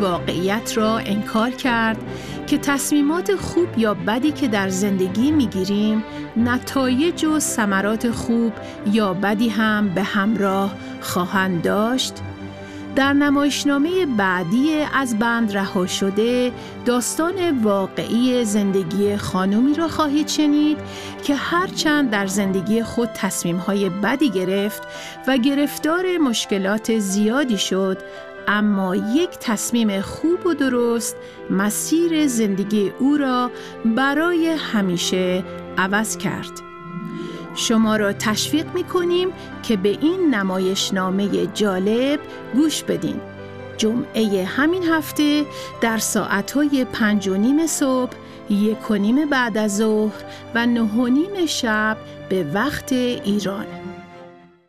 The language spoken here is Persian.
واقعیت را انکار کرد که تصمیمات خوب یا بدی که در زندگی میگیریم نتایج و ثمرات خوب یا بدی هم به همراه خواهند داشت. در نمایشنامه بعدی از بند رها شده داستان واقعی زندگی خانومی را خواهید شنید که هرچند در زندگی خود تصمیم‌های بدی گرفت و گرفتار مشکلات زیادی شد، اما یک تصمیم خوب و درست مسیر زندگی او را برای همیشه عوض کرد. شما را تشویق می‌کنیم که به این نمایشنامه جالب گوش بدین. جمعه همین هفته در ساعت‌های 5:30 صبح، 1:30 بعد از ظهر و 9:30 شب به وقت ایران.